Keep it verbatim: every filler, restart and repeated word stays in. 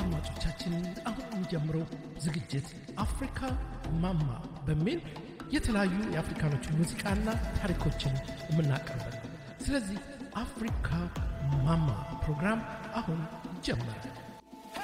አድማጮቻችን አሁን ጀምሮ ዝግጅት አፍሪካ ማማ በሚል የተለያዩ የአፍሪካኖች ሙዚቃና ታሪኮችን የምናቀርበው ስለዚህ አፍሪካ ማማ ፕሮግራም አሁን ጀመረ